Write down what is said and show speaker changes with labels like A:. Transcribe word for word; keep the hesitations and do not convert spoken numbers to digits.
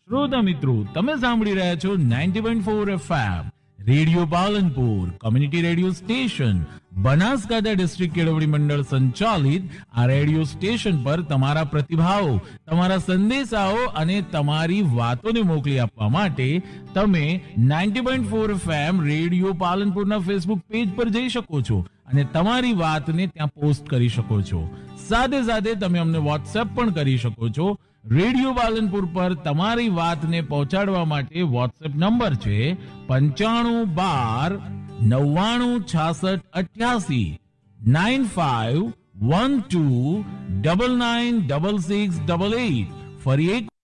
A: શ્રોતા મિત્રો, તમે સાંભળી રહ્યા છો ninety point four FM radio Palanpur community radio station Banaskantha district કેળવણી મંડળ સંચાલિત આ રેડિયો સ્ટેશન પર તમારા પ્રતિભાવો, તમારા સંદેશાઓ અને તમારી વાતોને મોકલી આપવા માટે તમે ninety point four FM radio પાલનપુરના Facebook page પર જઈ શકો છો અને તમારી વાતને ત્યાં પોસ્ટ કરી શકો છો. સાથે સાથે તમે અમને વોટ્સએપ પણ કરી શકો છો. રેડિયો પાલનપુર પર તમારી વાતને પહોંચાડવા માટે વોટ્સએપ નંબર છે પંચાણું બાર નવ્વાણું છાસઠ અઠ્યાસી nine five one two double nine double six double eight. ફરી એક